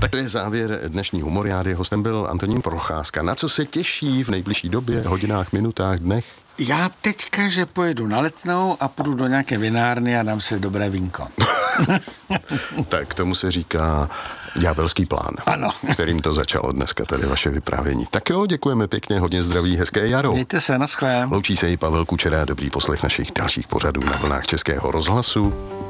Tak to je závěr dnešní humoriády. Hostem byl Antonín Procházka. Na co se těší v nejbližší době, hodinách, minutách, dnech? Já teďka, že pojedu na Letnou a půjdu do nějaké vinárny a dám si dobré vínko. Tak tomu se říká ďábelský plán. Ano. Kterým to začalo dneska tady vaše vyprávění. Tak jo, děkujeme pěkně, hodně zdraví, hezké jaro. Mějte se, naschle. Loučí se i Pavel Kučera, dobrý poslech našich dalších pořadů na vlnách Českého rozhlasu.